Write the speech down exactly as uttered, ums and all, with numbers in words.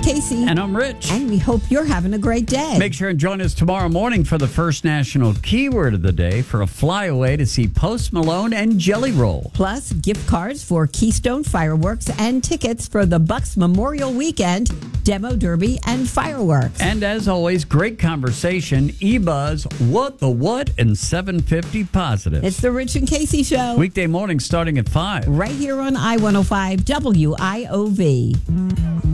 Casey. And I'm Rich. And we hope you're having a great day. Make sure and join us tomorrow morning for the first national keyword of the day for a flyaway to see Post Malone and Jelly Roll. Plus, gift cards for Keystone Fireworks and tickets for the Bucks Memorial Weekend, Demo Derby, and fireworks. And as always, great conversation. E-Buzz, What the What, and seven fifty Positive. It's the Rich and Casey Show. Weekday morning starting at five. Right here on I one oh five W I O V.